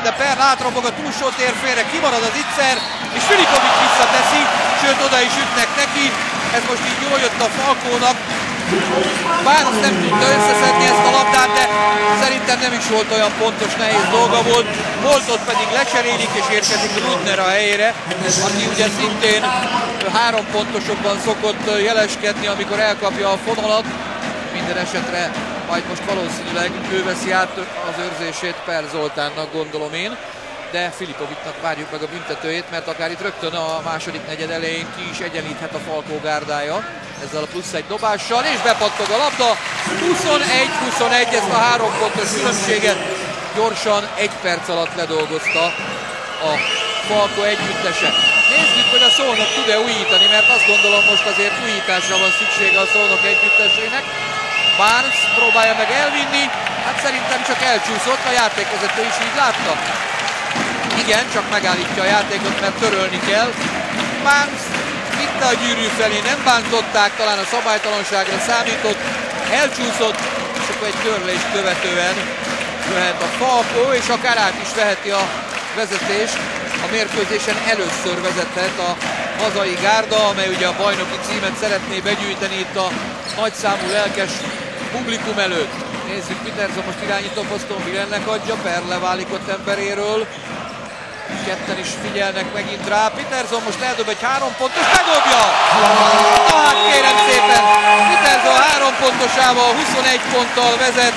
de Perl átrobog a túlsó térfélre, kimarad az Itzer, és Filipovic visszateszi, sőt oda is ütnek neki. Ez most így jól jött a Falkónak. Bár azt nem tudta összeszedni ezt a labdát, de szerintem nem is volt olyan pontos, nehéz dolga volt. Boltot pedig lecserélik, és érkezik Rudner a helyére, aki ugye szintén 3 pontosokban szokott jeleskedni, amikor elkapja a fonalat. Minden esetre majd most valószínűleg ő veszi át az őrzését Perl Zoltánnak, gondolom én. De Filipovicnak várjuk meg a büntetőjét, mert akár itt rögtön a második negyed elején ki is egyenlíthet a Falkó gárdája ezzel a plusz egy dobással, és bepattog a labda. 21-21, ezt a 3 pontos különbséget gyorsan 1 perc alatt ledolgozta a Falkó együttese. Nézzük, hogy a Szolnok tud-e újítani, mert azt gondolom most azért újításra van szüksége a Szolnok együttesének. Barnes próbálja meg elvinni, hát szerintem csak elcsúszott, a játékvezető is így látta. Igen, csak megállítja a játékot, mert törölni kell. Barnes vitte a gyűrű felé, nem bántották, talán a szabálytalanságra számított, elcsúszott, és akkor egy törlést követően jöhet a Falkó, és akár át is veheti a vezetést. A mérkőzésen először vezethet a hazai gárda, amely ugye a bajnoki címet szeretné begyűjteni itt a nagyszámú lelkes publikum előtt. Nézzük, Peterson most irányító poszton Villennek adja, Perl leválik ott emberéről. Ketten is figyelnek megint rá. Peterson most eldob egy 3 pontos, bedobja! Na hát kérem szépen, Peterson 3 pontosával 21 ponttal vezet.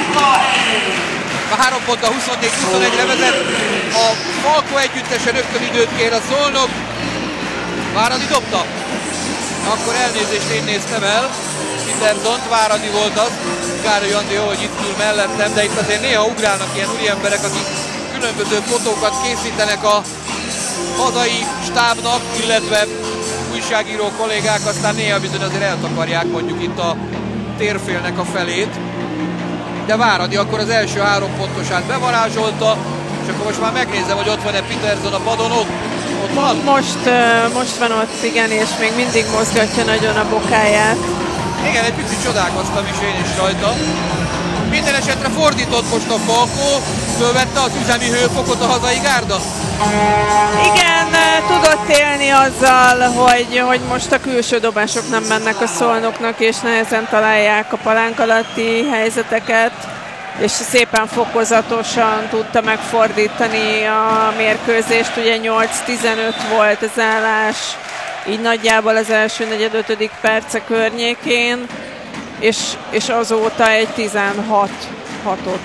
A 3 ponttal 24-21-re vezet. A Falkó együttese rögtön időt kér a Szolnok. Váradi dobta. Akkor elnézést, én néztem el. Petersont, Váradi volt az. Károly Andi, hogy itt ül mellettem, de itt azért néha ugrálnak ilyen úriemberek, akik különböző fotókat készítenek a hazai stábnak, illetve újságíró kollégák, aztán néha bizony azért eltakarják mondjuk itt a térfélnek a felét. De Váradi akkor az első 3 pontosát bevarázsolta, és akkor most már megnézem, hogy ott van-e Peterson a padon, ott van? Most van ott, igen, és még mindig mozgatja nagyon a bokáját. Igen, egy picit csodálkoztam is én is rajta. Minden esetre fordított most a Falkó, fölvette az üzemi hőfokot a hazai gárda? Igen, tudott élni azzal, hogy most a külső dobások nem mennek a Szolnoknak, és nehezen találják a palánk alatti helyzeteket, és szépen fokozatosan tudta megfordítani a mérkőzést. Ugye 8-15 volt az állás, így nagyjából az első negyed 5. perce környékén, és azóta egy 16-6-ot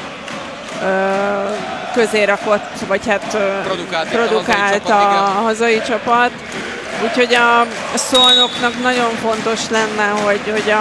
közé rakott, vagy hát produkált a hazai csapat. Úgyhogy a Szolnoknak nagyon fontos lenne, hogy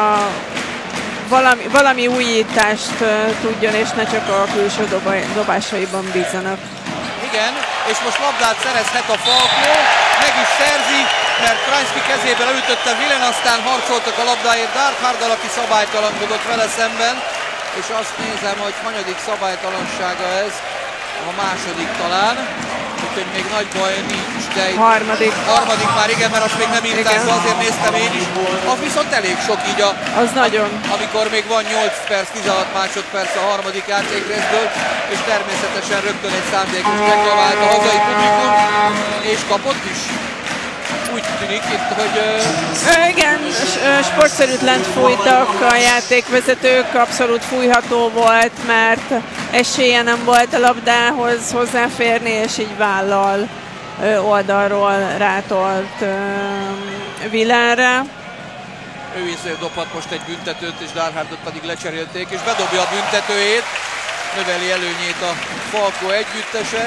valami újítást tudjon, és ne csak a külső dobásaiban bízzanak. Igen, és most labdát szerezhet a Falkó, meg is szerzi, mert Krajnszky kezébe leütötte Villen, aztán harcoltak a labdáért Darkhardal, aki szabálytalankodott vele szemben, és azt nézem, hogy hanyadik szabálytalansága ez, a második talán, úgyhogy még nagy baj nincs, de itt harmadik már, igen, mert azt még nem írták, azért néztem én is. Az viszont elég sok így az nagyon. Amikor még van 8 perc, 16 másodperc a harmadik játékrészből, és természetesen rögtön egy szándékos reklamált a hazai publikum, és kapott is. Úgy tűnik itt, hogy... Igen, sportszerűtlent fújtak a játékvezetők, abszolút fújható volt, mert esélye nem volt a labdához hozzáférni, és így vállal oldalról rátolt Villenre. Ő is dobhat most egy büntetőt, és Darkhardot pedig lecserélték, és bedobja a büntetőjét, növeli előnyét a Falkó együttese.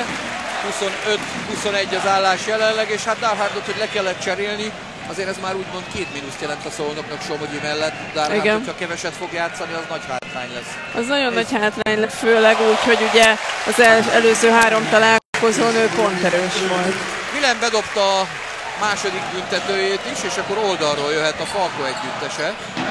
25-21 az állás jelenleg, és hát Darkhardot, hogy le kellett cserélni, azért ez már úgymond 2 mínuszt jelent a Szolnoknak Somogyi mellett. Darkhard, hogyha keveset fog játszani, az nagy hátrány lesz. Az nagyon nagy hátrány lett, főleg úgy, hogy ugye az előző 3 találkozón ő pont erős volt. Villen bedobta a második büntetőjét is, és akkor oldalról jöhet a Falkó együttese.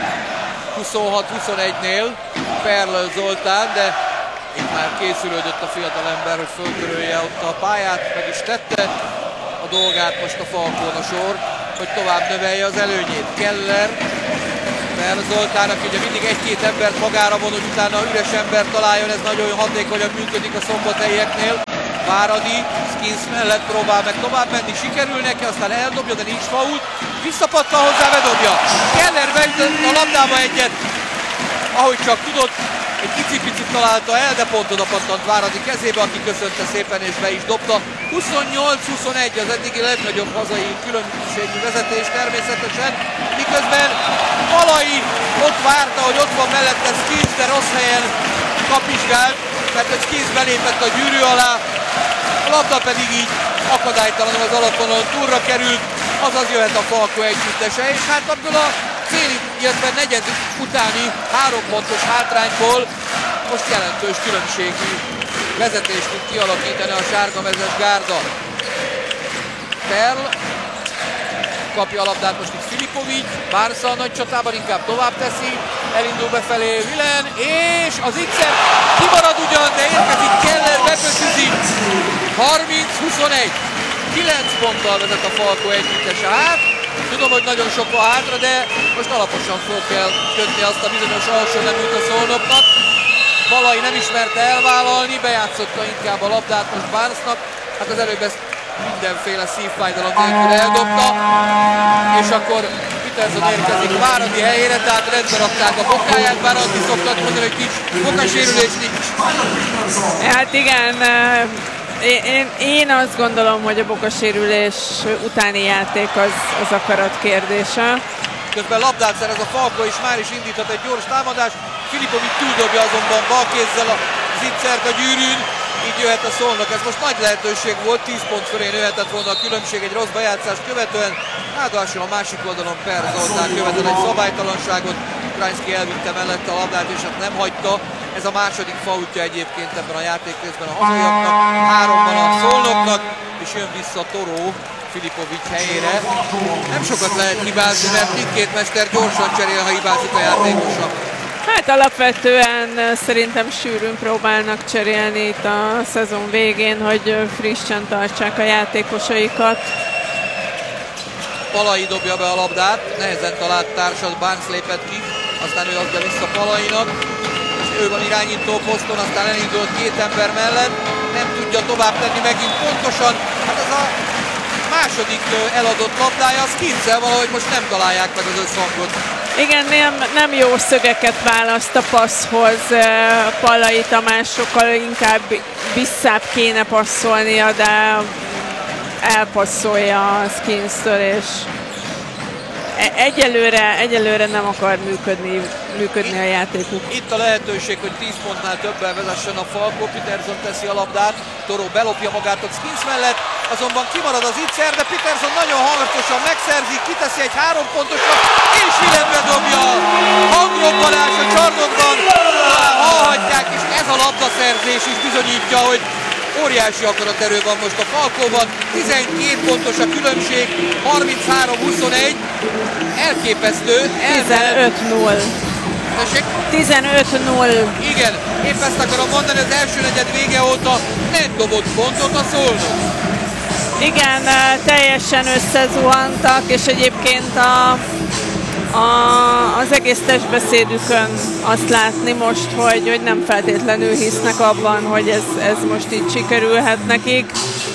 26-21-nél Perl Zoltán, de itt már készülődött a fiatalember, hogy föltörölje ott a pályát, meg is tette a dolgát most a Falkón a sor, hogy tovább növelje az előnyét. Keller, Perl Zoltán, aki ugye mindig 1-2 embert magára von, hogy utána üres ember találjon, ez nagyon hatékonyan működik a szombathelyieknél. Váradi, Skins mellett próbál meg tovább menni, sikerül neki, aztán eldobja, de nincs faul. Visszapattan hozzá, bedobja. Keller beütött a labdába egyet, ahogy csak tudott. Egy kicsit találta el, de pont oda pattant Váradi kezébe, aki köszönte szépen és be is dobta. 28-21 az eddigi legnagyobb hazai különbségű vezetés természetesen, miközben Palai ott várta, hogy ott van mellette Skins, de rossz helyen kapizsgált, mert hogy Skins belépett a gyűrű alá, a labda pedig így akadálytalanul az alapvonalon túlra került, azaz jöhet a Falko együttese, és hát abból a félig, illetve negyed utáni 3 pontos hátrányból most jelentős különbségű vezetést tud kialakítani a sárgamezes gárda. Perl kapja a labdát most itt Filipovic, Barca a nagy csatában inkább tovább teszi, elindul befelé Vilen, és az Itzer kimarad ugyan, de érkezik Keller, beköszözi, 30-21, 9 ponttal vezet a Falko együttese. Hát, tudom, hogy nagyon sok van hátra, de most alaposan föl kell kötni azt a bizonyos alsó neműt a Szolnoknak. Palai nem ismerte elvállalni, bejátszotta inkább a labdát most Barnesnak, hát az előbb ezt mindenféle szívfájdalom nélkül eldobta, és akkor Peterson érkezik Váradi helyére, tehát rendbe rakták a bokáját, bár azt is szoktat mondani, hogy nincs bokasérülés, nincs. Hát igen, én azt gondolom, hogy a bokasérülés utáni játék az akarat kérdése. Közben labdát szerez a Falko, és már is indíthat egy gyors támadást. Filipovic túldobja azonban bal kézzel a Zitzert a gyűrűn, így jöhet a Szolnok. Ez most nagy lehetőség volt, 10 pont fölé nőhetett volna a különbség egy rossz bejátszást követően. Ráadásul a másik oldalon Per Zoltán követel egy szabálytalanságot, Krajnszky elvitte mellette a labdát, és hát nem hagyta. Ez a második faultja egyébként ebben a játékrészben a hazaiaknak, 3-ban a Szolnoknak, és jön vissza Toró Filipovic helyére. Nem sokat lehet hibázni, mert mindkét mester gyorsan cserél, ha hibázik a játékosa. Hát alapvetően szerintem sűrűn próbálnak cserélni itt a szezon végén, hogy frissen tartsák a játékosaikat. Palai dobja be a labdát, nehezen talált társad, Barnes lépett ki, aztán ő adja vissza Palainak, és ő van irányító poszton, aztán elindult 2 ember mellett, nem tudja tovább tenni megint pontosan, hát ez a második eladott labdája, az Skinszel valahogy most nem találják meg az összhangot. Igen, nem jó szögeket választ a passzhoz. Palai Tamás sokkal inkább visszább kéne passzolnia, de elpasszolja a Skins-től, és egyelőre nem akar működni a játékuk. Itt a lehetőség, hogy 10 pontnál többen vezessen a Falko, Peterson teszi a labdát, Toró belopja magát a Skins mellett, azonban kimarad az Itzer, de Peterson nagyon harcosan megszerzi, kiteszi egy 3 pontosra, és Vilenbe dobja! Hangrobbanás a csarnokban, hallhatják, és ez a labdaszerzés is bizonyítja, hogy óriási akaraterő van most a Falkóban, 12 pontos a különbség, 33-21, elképesztő. 15-0. 15-0. Igen, épp ezt akarom mondani, az első negyed vége óta nem dobott pontot a Szolnok. Igen, teljesen összezuhantak, és egyébként az egész testbeszédükön azt látni most, hogy nem feltétlenül hisznek abban, hogy ez most így sikerülhet nekik.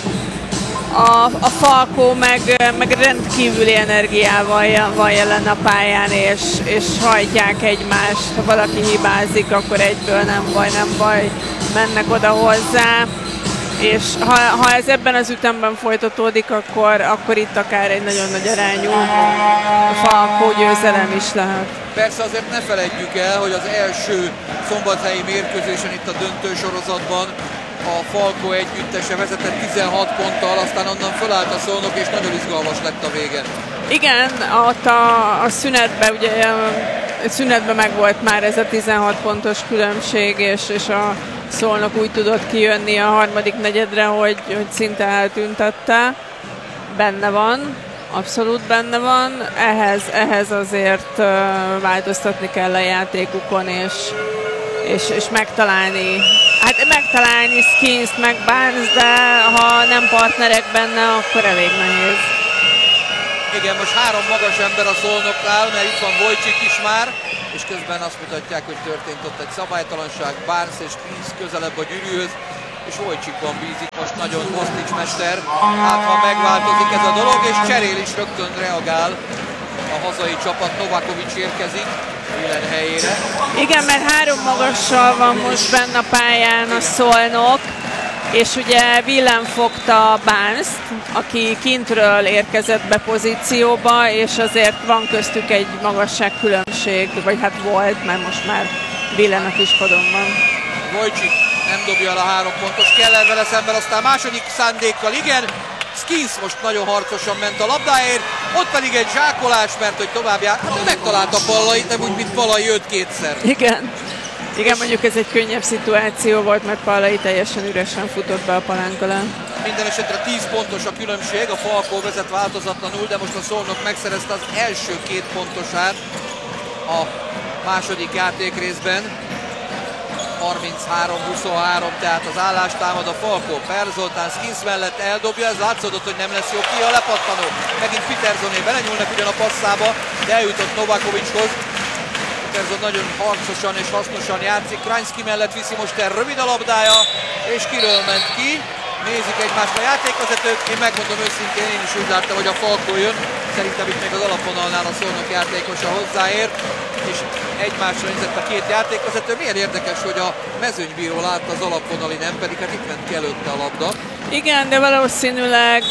A Falko meg rendkívüli energiával van jelen a pályán, és hajtják egymást. Ha valaki hibázik, akkor egyből nem baj, mennek oda hozzá. És ha ez ebben az ütemben folytatódik, akkor itt akár egy nagyon nagy arányú Falko győzelem is lehet. Persze azért ne feledjük el, hogy az első szombathelyi mérkőzésen itt a döntősorozatban a Falko együttese vezetett 16 ponttal, aztán onnan fölállt a Szolnok, és nagyon izgalmas lett a vége. Igen, ott a szünetben, ugye szünetben meg volt már ez a 16 pontos különbség, és a Szolnok úgy tudott kijönni a harmadik negyedre, hogy szinte eltüntette. Benne van, abszolút benne van. Ehhez azért változtatni kell a játékukon, és megtalálni Skins-t, meg Barnes, de ha nem partnerek benne, akkor elég nehéz. Igen, most 3 magas ember a Szolnoknál, mert itt van Wojcik is már, és közben azt mutatják, hogy történt ott egy szabálytalanság, Barnes és Skins közelebb a gyűrűhöz. és Wojcikban bízik most nagyon Mosztics mester. Hát ha megváltozik ez a dolog, és cserél is rögtön reagál a hazai csapat. Novakovic érkezik Willen helyére. Igen, mert 3 magassal van most benne a pályán a Szolnok, és ugye Willen fogta Barnes-t, aki kintről érkezett be pozícióba, és azért van köztük egy magasságkülönbség, vagy hát volt, mert most már Willen a kispadon van. Wojcik nem dobja el a 3 pontos, Keller vele szemben, aztán második szándékkal, igen. Skins most nagyon harcosan ment a labdáért, ott pedig egy zsákolás, mert hogy tovább jár. Hát ő megtalálta Pallait, nem úgy, mint Pallai jött kétszer. Igen, mondjuk ez egy könnyebb szituáció volt, mert Pallai teljesen üresen futott be a palánk alá. Minden esetre 10 pontos a különbség, a Falkó vezet változatlanul, de most a Szolnok megszerezte az első 2 pontosát a második játékrészben. 33-23, tehát az állást támad a Falkó. Per Zoltán Skins mellett eldobja, ez látszódott, hogy nem lesz jó ki a lepattanó. Megint Petersoné belenyúlnak ugyan a passzába, de eljutott Novakovicshoz. Peterson nagyon harcosan és hasznosan játszik, Krajnszki mellett viszi most el, rövid a labdája, és kiről ment ki. Nézik egymást a játékvezetők, én megmondom őszintén, én is úgy láttam, hogy a Falkó jön. Szerintem itt még az alapvonalnál a Szolnok játékosa hozzáért, és egymásra nézett a 2 játékvezető. Milyen érdekes, hogy a mezőnybíró látta az alapvonali, nem pedig hát itt ment ki előtte a labda. Igen, de valószínűleg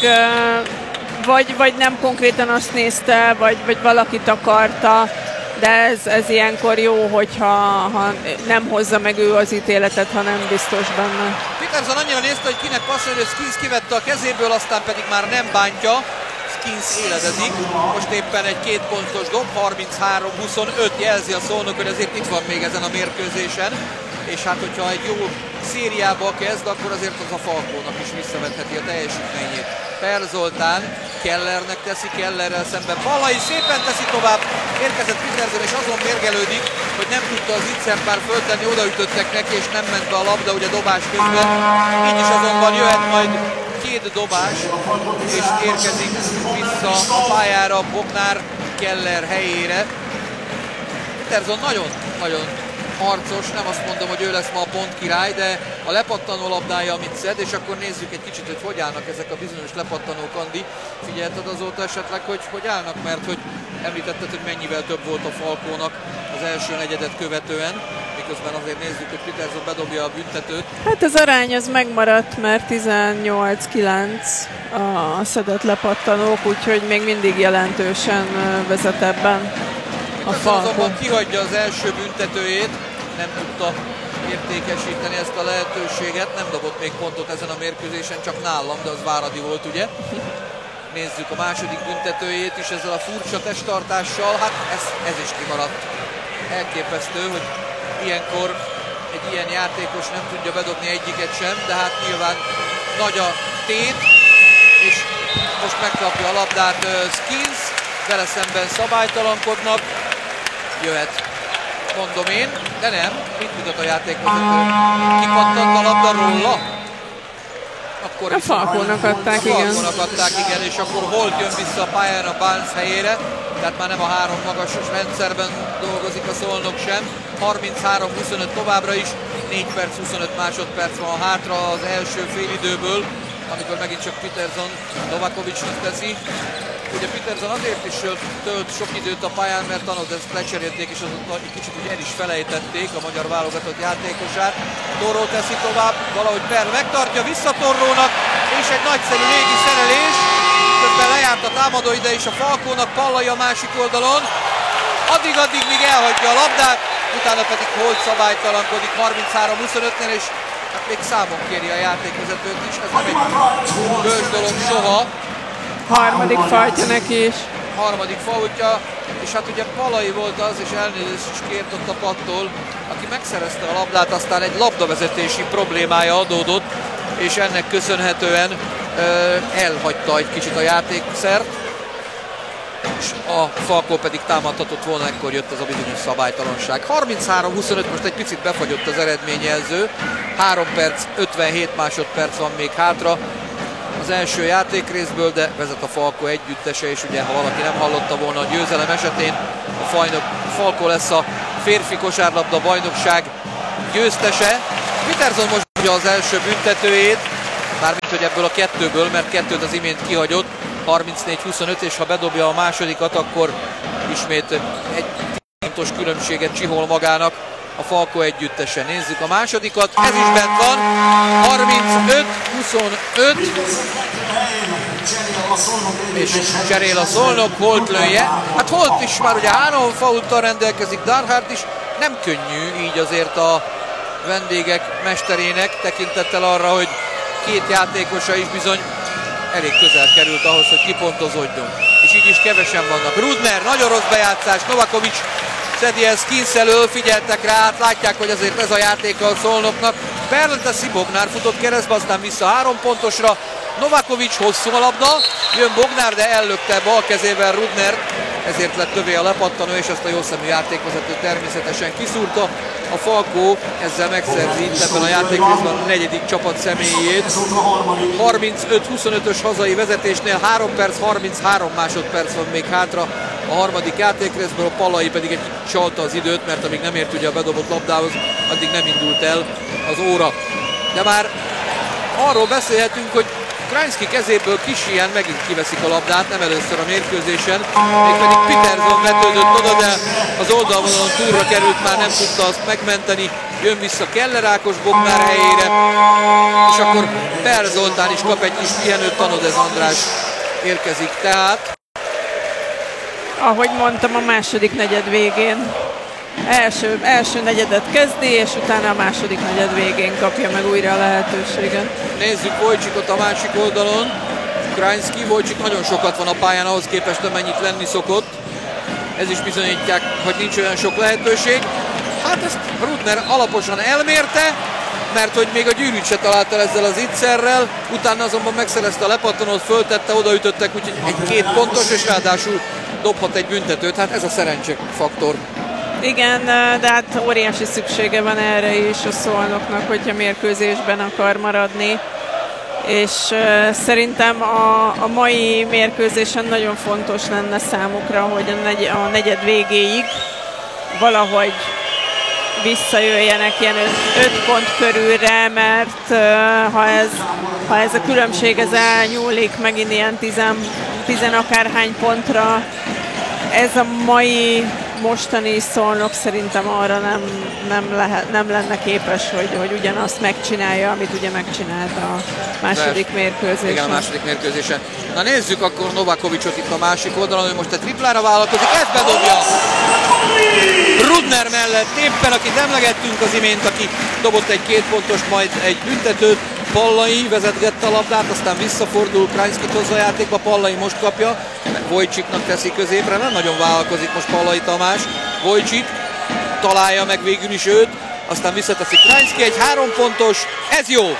vagy nem konkrétan azt nézte, vagy valakit akarta, de ez ilyenkor jó, hogyha nem hozza meg ő az ítéletet, ha nem biztos benne. Peterson annyira nézte, hogy kinek passzol, hogy Skins kivette a kezéből, aztán pedig már nem bántja. Skins éledezik, most éppen egy 2 pontos dob, 33-25, jelzi a Szolnok, hogy azért itt van még ezen a mérkőzésen, és hát hogyha egy jó szériába kezd, akkor azért az a Falkónak is visszavetheti a teljesítményét. Per Zoltán Kellernek teszi, Kellerrel szemben Pallai szépen teszi tovább, érkezett Peterson és azon mérgelődik, hogy nem tudta az Itzert már föltenni, odaütöttek neki és nem ment be a labda ugye dobás közben, így is azonban jöhet majd 2 dobás, és érkezik vissza a pályára Bognár Keller helyére. Peterson nagyon harcos, nem azt mondom, hogy ő lesz ma a pontkirály, de a lepattanó labdája, amit szed, és akkor nézzük egy kicsit, hogy állnak ezek a bizonyos lepattanók, Andi. Figyelted azóta esetleg, hogy állnak, mert hogy említetted, hogy mennyivel több volt a Falkónak az első negyedet követően, miközben azért nézzük, hogy Peterson bedobja a büntetőt. Hát az arány az megmaradt, mert 18-9 a szedett lepattanók, úgyhogy még mindig jelentősen vezet ebben a Falkó. Azonban kihagyja az első büntetőjét, nem tudta értékesíteni ezt a lehetőséget, nem dobott még pontot ezen a mérkőzésen, csak nálam, de az Váradi volt ugye. Nézzük a második büntetőjét is ezzel a furcsa testtartással, hát ez is kimaradt. Elképesztő, hogy ilyenkor egy ilyen játékos nem tudja bedobni egyiket sem, de hát nyilván nagy a tét, és most megkapja a labdát Skins, vele szemben szabálytalankodnak, jöhet, mondom én, de nem, mit mutat a játékvezető? Kipattant a labda róla? Akkor a Falkónak adták, igen. A Falkónak adták, igen, és akkor Holt jön vissza a pályára Barnes helyére, tehát már nem a 3 magasos rendszerben dolgozik a Szolnok sem. 33-25 továbbra is, 4 perc 25 másodperc van hátra az első félidőből, amikor megint csak Peterson Novakovicsnak teszi. Ugye Peterson azért is tölt sok időt a pályán, mert tanult, ezt lecserélték, és azóta egy kicsit el is felejtették a magyar válogatott játékosát. Torró teszi tovább, valahogy Per megtartja vissza Torrónak, és egy nagyszerű légi szerelés. Közben lejárt a támadó ide is a Falkónak, Pallai a másik oldalon. Addig, míg elhagyja a labdát, utána pedig Holt szabálytalankodik 33-25-nél, és hát még számon kéri a játékvezetőt is. Ez nem egy bölcs dolog soha. Harmadik faltja neki is. Harmadik faltja, és hát ugye Pallai volt az, és elnézést is kért ott a pattól, aki megszerezte a labdát, aztán egy labdavezetési problémája adódott, és ennek köszönhetően elhagyta egy kicsit a játékszert, és a Falkó pedig támadhatott volna, ekkor jött az a bizonyos szabálytalanság. 33-25, most egy picit befagyott az eredményjelző, 3 perc, 57 másodperc van még hátra az első játékrészből, de vezet a Falkó együttese, és ugye ha valaki nem hallotta volna, a győzelem esetén a Falkó lesz a férfi kosárlabda bajnokság győztese. Peterson most az első büntetőjét, mármint hogy ebből a kettőből, mert kettőt az imént kihagyott, 34-25, és ha bedobja a másodikat, akkor ismét egy pontos különbséget csihol magának a Falko együttesen. Nézzük a másodikat, ez is bent van, 35-25, és cserél a Szolnok, Holt lője. Hát Holt is már ugye 3 faulttal rendelkezik, Darhart is, nem könnyű így azért a vendégek mesterének, tekintettel arra, hogy két játékosa is bizony elég közel került ahhoz, hogy kipontozódjon. És így is kevesen vannak. Rudner, nagyon rossz bejátszás, Novakovic szedi ezt Kinsz elől, figyeltek rá, hát látják, hogy azért ez a játéka a Szolnoknak. Perlenteszi, Bognár futott keresztbe, aztán vissza 3 pontosra. Novakovic, hosszú a labda, jön Bognár, de ellökte bal kezével Rudner, ezért lett tövé a lepattanó, és azt a jószemű játékvezető természetesen kiszúrta. A Falko ezzel megszerzi itt ebben a játékrészben a 4. csapat személyét. 35-25-ös hazai vezetésnél 3 perc, 33 másodperc van még hátra a harmadik játékrészből, a Pallai pedig egy csalta az időt, mert amíg nem ért ugye a bedobott labdához, addig nem indult el az óra. De már arról beszélhetünk, hogy Krajnszky kezéből Kisien megint kiveszik a labdát, nem először a mérkőzésen, mégpedig Peterson vetődött oda, de az oldalvonalon túlra került, már nem tudta azt megmenteni, jön vissza Keller Ákos Bognár helyére, és akkor Per Zoltán is kap egy kis pihenőt, Tanodez András érkezik tehát. Ahogy mondtam, a második negyed végén. Első negyedet kezdi, és utána a második negyed végén kapja meg újra a lehetőséget. Nézzük Wojcikot a másik oldalon. Krajnszky, Wojcik nagyon sokat van a pályán ahhoz képest, amennyit lenni szokott. Ez is bizonyítják, hogy nincs olyan sok lehetőség. Hát ezt Rudner alaposan elmérte, mert hogy még a gyűrűt se találta ezzel az ittszerrel, utána azonban megszerezte a lepattanót, föltette, odaütöttek, úgyhogy egy 2 pontos, és ráadásul dobhat egy büntetőt. Hát ez a szerencse faktor. Igen, de hát óriási szüksége van erre is a Szolnoknak, hogyha mérkőzésben akar maradni. És szerintem a mai mérkőzésen nagyon fontos lenne számukra, hogy a negyed végéig valahogy visszajöjjenek ilyen 5 pont körülre, mert ha ez a különbség ez elnyúlik megint ilyen 10 akárhány pontra, ez a mostani Szolnok szerintem arra nem lenne képes, hogy ugyanazt megcsinálja, amit ugye megcsinált a második mérkőzésen. Igen, a második mérkőzésen. Na nézzük akkor Novakovicot itt a másik oldalon, hogy most a triplára vállalkozik, ezt bedobja! Rudner mellett éppen, akit emlegettünk az imént, aki dobott egy 2 pontos, majd egy büntetőt, Pallai vezetgette a labdát, aztán visszafordul, Krajnszkyt hozza a játékba, Pallai most kapja, Wojciknak teszi középre, nem nagyon vállalkozik most Pallai Tamás. Wojcik találja meg végül is őt, aztán visszateszi Krajnszky, egy 3 pontos, ez jó!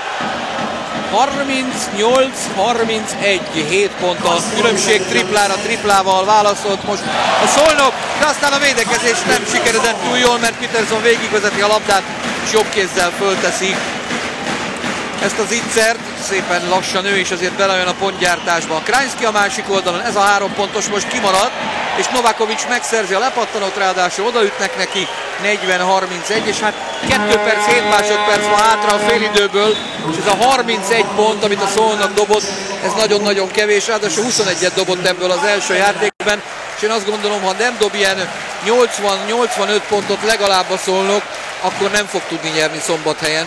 38-31, 7 pont a különbség, triplával válaszolt most a Szolnok, de aztán a védekezés nem sikeredett túl jól, mert Peterson végigvezeti a labdát, és jobb kézzel fölteszi ezt az ittszert, szépen lassan ő is azért belejön a pontgyártásba. Krajnszky a másik oldalon, ez a 3 pontos most kimarad, és Novakovic megszerzi a lepattanót, ráadásul odaütnek neki 40-31, és hát 2 perc, 7 másodperc van hátra a félidőből, és ez a 31 pont, amit a Szolnok dobott, ez nagyon-nagyon kevés, ráadásul 21-et dobott ebből az első játékban, és én azt gondolom, ha nem dob ilyen 80-85 pontot legalább a Szolnok, akkor nem fog tudni nyerni Szombathelyen.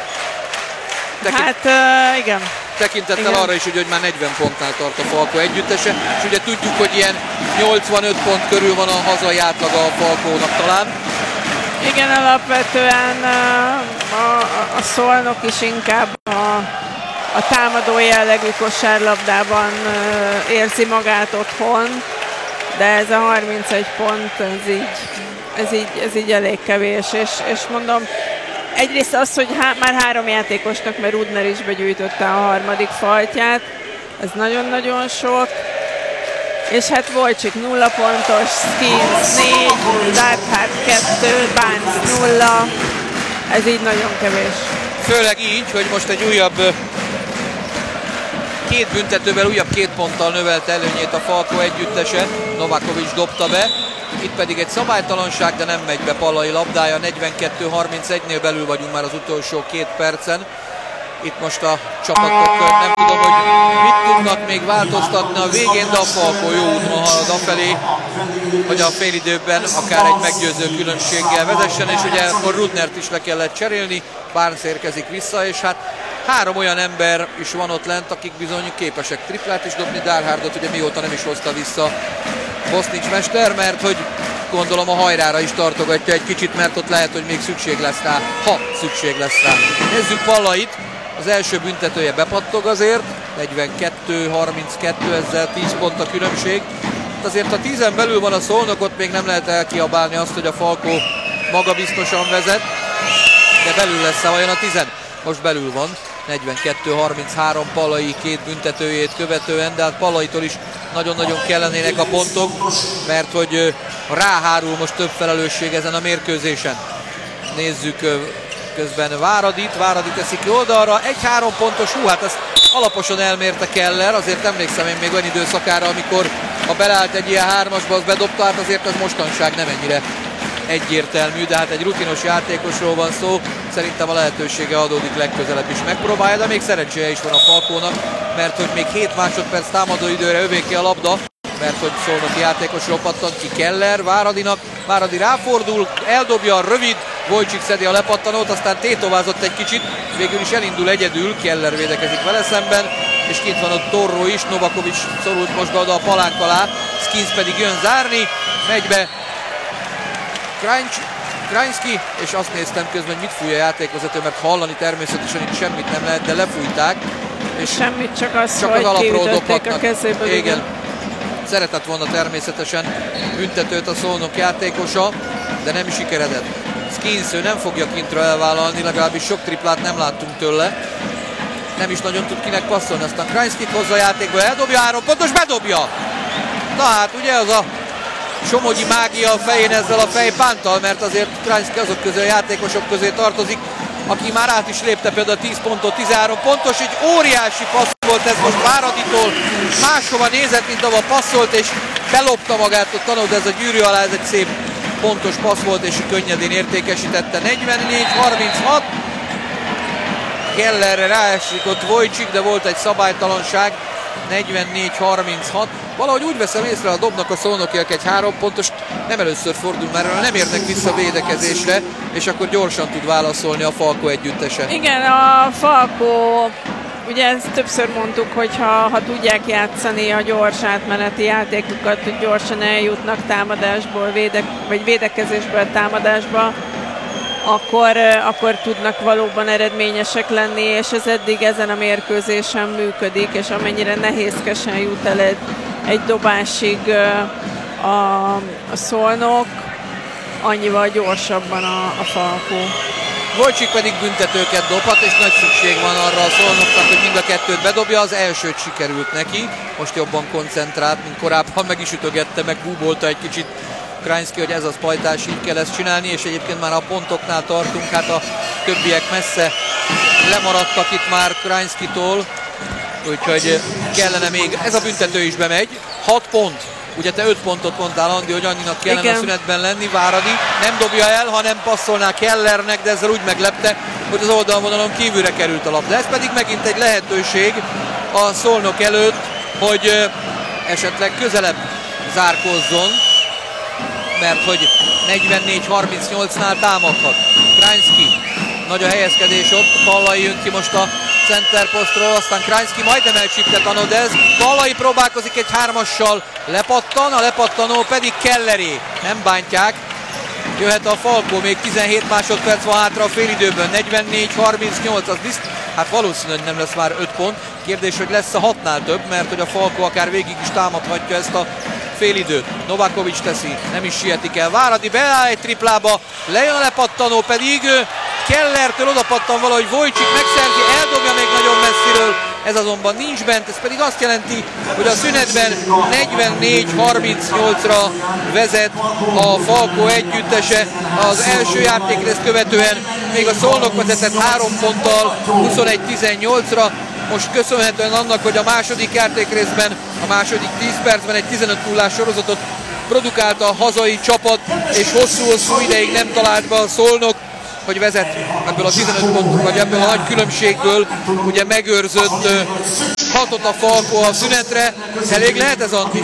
Igen. Tekintettel arra is, hogy már 40 pontnál tart a Falko együttese, és ugye tudjuk, hogy ilyen 85 pont körül van a hazai átlaga a Falkónak talán. Igen, alapvetően a Szolnok is inkább a támadó jellegű kosárlabdában érzi magát otthon, de ez a 31 pont, ez így elég kevés, és mondom, egyrészt az, hogy már 3 játékosnak, mert Rudner is begyűjtötte a harmadik faltját, ez nagyon-nagyon sok, és hát Wojcik 0 pontos, Skins 4, Darhart 2, Barnes 0, ez így nagyon kevés. Főleg így, hogy most egy újabb 2 büntetővel, újabb 2 ponttal növelte előnyét a Falko együttese, Novakovic dobta be, Itt pedig egy szabálytalanság, de nem megy be Pallai labdája. 42-31-nél belül vagyunk már az utolsó 2 percen. Itt most a csapatok nem tudom, hogy mit tudnak még változtatni a végén, de a Falkó jó úton halad afelé, hogy a félidőben akár egy meggyőző különbséggel vezessen, és ugye akkor Rudnert is le kellett cserélni, Barnes érkezik vissza, és hát 3 olyan ember is van ott lent, akik bizony képesek triplát is dobni. Darhardot ugye mióta nem is hozta vissza Bosnics mester, mert hogy gondolom a hajrára is tartogatja egy kicsit, mert ott lehet, hogy még szükség lesz rá, ha szükség lesz rá. Nézzük Pallait. Az első büntetője bepattog azért, 42-32, ezzel 10 pont a különbség. Azért ha 10-en belül van a Szolnokot, még nem lehet elkiabálni azt, hogy a Falkó magabiztosan vezet, de belül lesz vajon a 10. Most belül van, 42-33 Pallai 2 büntetőjét követően, de hát Pallaitól is nagyon-nagyon kellenének a pontok, mert hogy ráhárul most több felelősség ezen a mérkőzésen. Nézzük közben Váradi teszik ki oldalra, egy 3 pontos, hát ezt alaposan elmérte Keller, azért emlékszem én még olyan időszakára, amikor ha beleállt egy ilyen 3-asba, az bedobta, hát azért ez mostanság nem ennyire egyértelmű, de hát egy rutinos játékosról van szó, szerintem a lehetősége adódik, legközelebb is megpróbálja, de még szerencséje is van a Falkónak, mert hogy még 7 másodperc támadóidőre övéké a labda, mert hogy szolnoki játékosról pattant ki Keller Váradinak, Váradi ráfordul, eldobja, rövid, Wojcik szedi a lepattanót, aztán tétovázott egy kicsit, végül is elindul egyedül, Keller védekezik vele szemben, és kint van ott Torró is, Novakovic szorult most be oda a palánk alá, Skins pedig jön zárni, megy be Krajnski, és azt néztem közben, hogy mit fúj a játékvezető, mert hallani természetesen itt semmit nem lehet, de lefújták. És semmit, csak azt, csak hogy az alapról kiütötték a kezéből. Igen. Szeretett volna természetesen büntetőt a Szolnok játékosa, de nem sikeredett. Skins, ő nem fogja kintra elvállalni, legalábbis sok triplát nem láttunk tőle. Nem is nagyon tud kinek passzolni, aztán Krajnskit hozza a játékba, eldobja 3 pontos, bedobja! Na hát ugye az a somogyi mágia a fején ezzel a fejpánttal, mert azért Krajnski azok közé a játékosok közé tartozik, aki már át is lépte például a 10 pontot, 13 pontos, egy óriási passz volt ez most Váraditól, máshova nézett, mint ahova passzolt, és belopta magát ott tanult, ez a gyűrű alá, ez egy szép pontos passz volt, és könnyedén értékesítette. 44-36, Kellerre ráesik ott Wojcik, de volt egy szabálytalanság, 44-36. Valahogy úgy veszem észre, a dobnak a szolnokiak egy 3 pontos, nem először fordul, mert nem érnek vissza védekezésre, és akkor gyorsan tud válaszolni a Falkó együttese. Igen, a Falkó, ugye ezt többször mondtuk, hogy ha tudják játszani a gyors átmeneti játékukat, hogy gyorsan eljutnak támadásból, vagy védekezésből támadásba, akkor tudnak valóban eredményesek lenni, és ez eddig ezen a mérkőzésen működik, és amennyire nehézkesen jut el egy dobásig a Szolnok, annyival gyorsabban a Falkó. Wojcik pedig büntetőket dobhat, és nagy szükség van arra a Szolnoknak, hogy mind a kettőt bedobja, az elsőt sikerült neki, most jobban koncentrált, mint korábban, meg is ütögette, meg búbolta egy kicsit Krajnski, hogy ez az pajtás, így kell ezt csinálni, és egyébként már a pontoknál tartunk, hát a többiek messze lemaradtak itt már Krajnskitól, úgyhogy kellene még, ez a büntető is bemegy, 6 pont. Ugye te 5 pontot mondtál, Andi, hogy annyinak kellene igen. A szünetben lenni. Váradi nem dobja el, hanem passzolná Kellernek, de ezzel úgy meglepte, hogy az oldalvonalon kívülre került a labda. Ez pedig megint egy lehetőség a Szolnok előtt, hogy esetleg közelebb zárkózzon, mert hogy 44-38-nál támadhat. Krajnski, nagy a helyezkedés ott, Pallai jön ki most a center posztról, aztán Krajnski majdnem elcsípte Tanodez, Pallai próbálkozik egy 3-assal, lepattan, a lepattanó pedig Kelleré, nem bántják, jöhet a Falkó, még 17 másodperc van hátra a félidőből, 44-38, az biztos, hát valószínűleg nem lesz már 5 pont, kérdés, hogy lesz a 6-nál több, mert hogy a Falkó akár végig is támadhatja ezt a félidőt. Novakovic teszi, nem is sietik el. Váradi beáll egy triplába, lejön a lepattanó, pedig Kellertől odapattan valahogy Wojcik megszerzi, eldobja még nagyon messziről, ez azonban nincs bent, ez pedig azt jelenti, hogy a szünetben 44-38-ra vezet a Falkó együttese, az első játékrészt követően még a Szolnok vezetett 3 ponttal 21-18-ra, most köszönhetően annak, hogy a második játékrészben, a második 10 percben egy 15-0-ás sorozatot produkálta a hazai csapat, és hosszú-hosszú ideig nem talált be a Szolnok, hogy vezet ebből a 15 pontot, vagy ebből a nagy különbségből, ugye megőrzött 6-ot a Falko a szünetre. Elég lehet ez, Andi?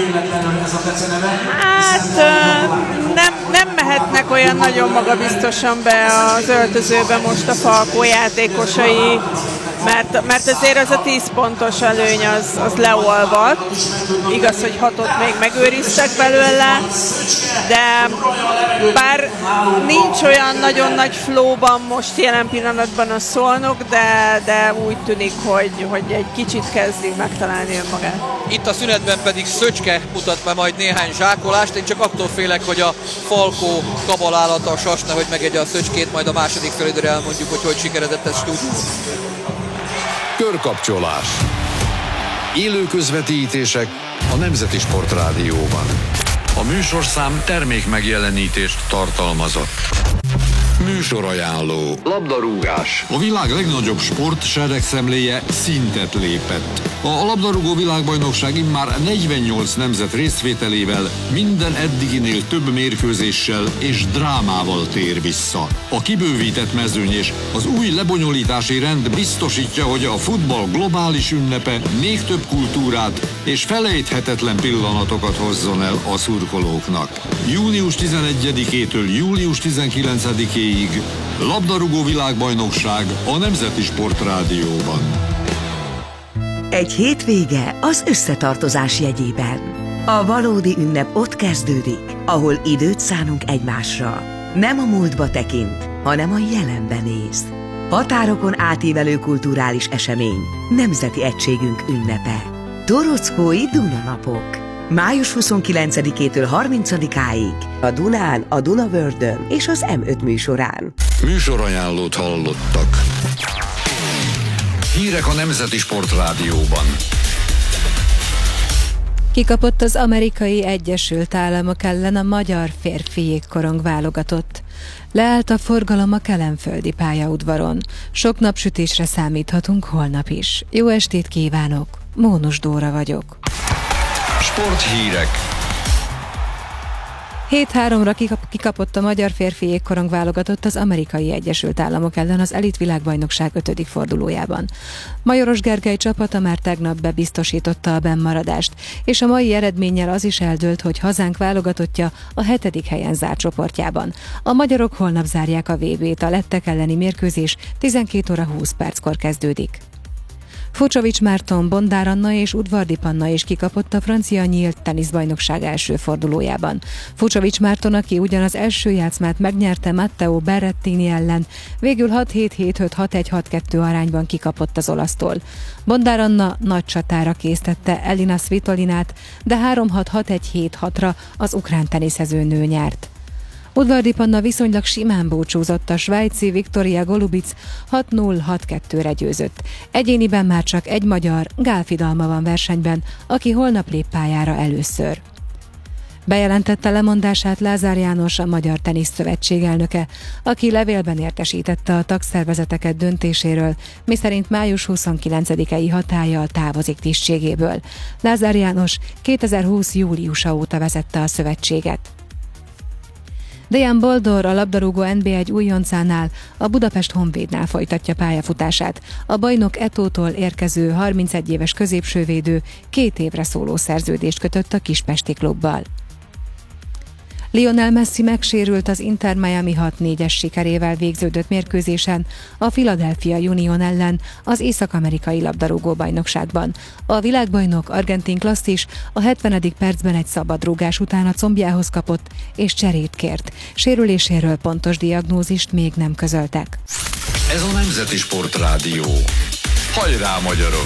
Hát nem mehetnek olyan nagyon magabiztosan be az öltözőbe most a Falko játékosai, mert azért az a 10 pontos előny az leolvadt. Igaz, hogy 6-ot még megőriztek belőle, de bár nincs olyan nagyon nagy flowban most jelen pillanatban a Szolnok, de úgy tűnik, hogy egy kicsit kezdi megtalálni önmagát. Itt a szünetben pedig Szöcske mutat be majd néhány zsákolást. Én csak attól félek, hogy a Falko kabalálata a Sasna, hogy megegye a Szöcskét, majd a második felidőre elmondjuk, hogy sikeredett ez stúdió. Körkapcsolás. Élő közvetítések a Nemzeti Sportrádióban. A műsorszám termékmegjelenítést tartalmazott. Műsorajánló. Labdarúgás. A világ legnagyobb sport seregszemléje szintet lépett. A labdarúgó világbajnokság immár 48 nemzet részvételével minden eddiginél több mérkőzéssel és drámával tér vissza. A kibővített mezőny és az új lebonyolítási rend biztosítja, hogy a futball globális ünnepe még több kultúrát és felejthetetlen pillanatokat hozzon el a szurkolóknak. Június 11-től július 19-ig labdarúgó világbajnokság a Nemzeti Sportrádióban. Egy hétvége az összetartozás jegyében. A valódi ünnep ott kezdődik, ahol időt szánunk egymásra. Nem a múltba tekint, hanem a jelenbe néz. Határokon átívelő kulturális esemény, nemzeti egységünk ünnepe. Torockói Dunanapok. Május 29-től 30-áig a Dunán, a Dunavördön és az M5 műsorán. Műsorajánlót hallottak. Hírek a Nemzeti Sportrádióban. Kikapott az Amerikai Egyesült Államok ellen a magyar férfi jégkorong válogatott. Leállt a forgalom a kelenföldi pályaudvaron. Sok napsütésre számíthatunk holnap is. Jó estét kívánok! Mónus Dóra vagyok. Sporthírek. 7-3-ra kikapott a magyar férfi jégkorong válogatott az Amerikai Egyesült Államok ellen az elit világbajnokság 5. fordulójában. Majoros Gergely csapata már tegnap bebiztosította a bennmaradást, és a mai eredménnyel az is eldőlt, hogy hazánk válogatottja a 7. helyen zárt csoportjában. A magyarok holnap zárják a VB-t, a lettek elleni mérkőzés 12 óra 20 perckor kezdődik. Fucsovics Márton, Bondár Anna és Udvardi Panna is kikapott a francia nyílt teniszbajnokság első fordulójában. Fucsovics Márton, aki ugyanaz első játszmát megnyerte Matteo Berrettini ellen, végül 6-7-7-5-6-1-6-2 arányban kikapott az olasztól. Bondár Anna nagy csatára késztette Elina Svitolinát, de 3-6-6-1-7-6-ra az ukrán teniszező nő nyert. Udvardi Panna viszonylag simán búcsúzott, a svájci Viktoria Golubic 6-0-6-2-re győzött. Egyéniben már csak egy magyar, Gál Fidalma van versenyben, aki holnap lép pályára először. Bejelentette lemondását Lázár János, a Magyar Teniszszövetség elnöke, aki levélben értesítette a tagszervezeteket döntéséről, miszerint május 29-i hatállyal távozik tisztségéből. Lázár János 2020. júliusa óta vezette a szövetséget. Dejan Boldor, a labdarúgó NB1 újoncánál, a Budapest Honvédnál folytatja pályafutását. A bajnok Etótól érkező 31 éves középsővédő 2 évre szóló szerződést kötött a kispesti klubbal. Lionel Messi megsérült az Inter Miami 6-4-es sikerével végződött mérkőzésen a Philadelphia Union ellen az észak-amerikai labdarúgó-bajnokságban. A világbajnok argentin klasszis a 70. percben egy szabadrúgás után a combjához kapott és cserét kért. Sérüléséről pontos diagnózist még nem közöltek. Ez a Nemzeti Sportrádió. Hajrá, magyarok!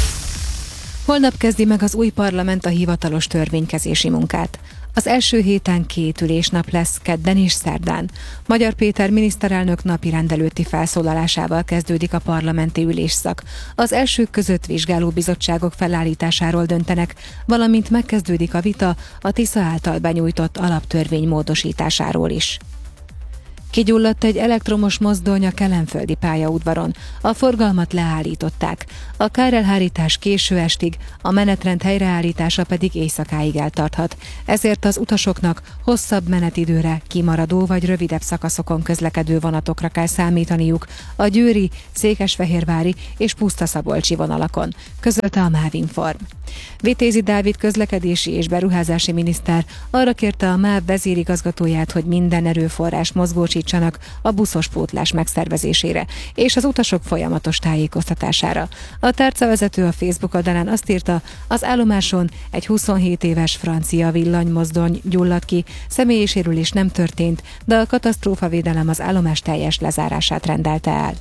Holnap kezdi meg az új parlament a hivatalos törvénykezési munkát. Az első héten 2 ülésnap lesz, kedden és szerdán. Magyar Péter miniszterelnök napi rendelőtti felszólalásával kezdődik a parlamenti ülésszak. Az elsők között vizsgálóbizottságok felállításáról döntenek, valamint megkezdődik a vita a Tisza által benyújtott alaptörvény módosításáról is. Kigyulladt egy elektromos mozdony a kelenföldi pályaudvaron. A forgalmat leállították. A kárelhárítás késő estig, a menetrend helyreállítása pedig éjszakáig eltarthat. Ezért az utasoknak hosszabb menetidőre, kimaradó vagy rövidebb szakaszokon közlekedő vonatokra kell számítaniuk a győri, székesfehérvári és pusztaszabolcsi vonalakon, közölte a MÁV Inform. Vitézi Dávid közlekedési és beruházási miniszter arra kérte a MÁV vezérigazgatóját, hogy minden erőforrást mozgósítsanak a buszos pótlás megszervezésére és az utasok folyamatos tájékoztatására. A tárcavezető a Facebook oldalán azt írta, az állomáson egy 27 éves francia villanymozdony gyulladt ki, személyi sérülés nem történt, de a katasztrófavédelem az állomás teljes lezárását rendelte el.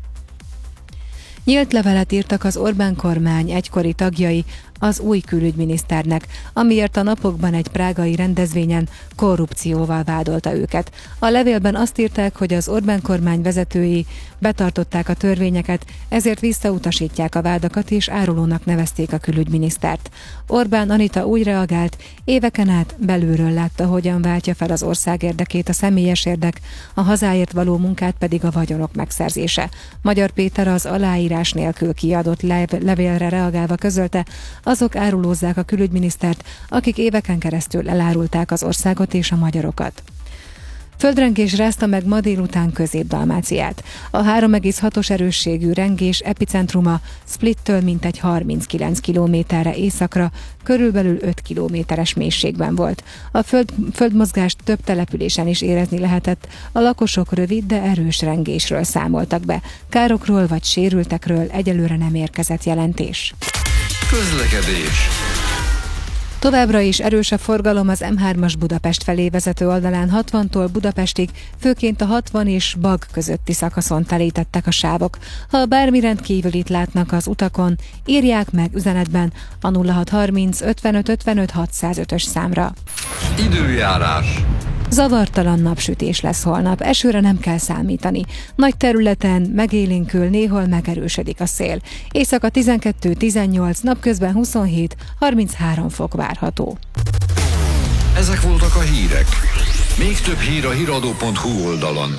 Nyílt levelet írtak az Orbán kormány egykori tagjai az új külügyminiszternek, amiért a napokban egy prágai rendezvényen korrupcióval vádolta őket. A levélben azt írták, hogy az Orbán kormány vezetői betartották a törvényeket, ezért visszautasítják a vádakat és árulónak nevezték a külügyminisztert. Orbán Anita úgy reagált, éveken át belülről látta, hogyan váltja fel az ország érdekét a személyes érdek, a hazáért való munkát pedig a vagyonok megszerzése. Magyar Péter az aláírás nélkül kiadott levélre reagálva közölte, azok árulózzák a külügyminisztert, akik éveken keresztül elárulták az országot és a magyarokat. Földrengés rázta meg ma délután Közép-Dalmáciát. A 3,6-os erősségű rengés epicentruma Splittől mintegy 39 kilométerre északra, körülbelül 5 kilométeres mélységben volt. A földmozgást több településen is érezni lehetett, a lakosok rövid, de erős rengésről számoltak be. Károkról vagy sérültekről egyelőre nem érkezett jelentés. Közlekedés. Továbbra is erős a forgalom az M3-as Budapest felé vezető oldalán 60-tól Budapestig, főként a 60 és Bag közötti szakaszon telítettek a sávok. Ha bármi rendkívülit látnak az utakon, írják meg üzenetben a 0630 55 55 605-ös számra. Időjárás. Zavartalan napsütés lesz holnap, esőre nem kell számítani. Nagy területen megélénkül, néhol megerősödik a szél. Éjszaka 12-18, napközben 27-33 fok várható. Ezek voltak a hírek. Még több hír a hiradó.hu oldalon.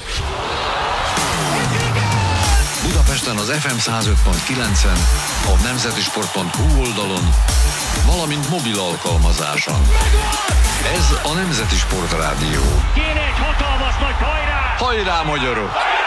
Budapesten az FM 105.9-en, a nemzetisport.hu oldalon, valamint mobil alkalmazáson. Ez a Nemzeti Sport Rádió. Kéne egy hatalmas nagy hajrá! Hajrá, magyarok!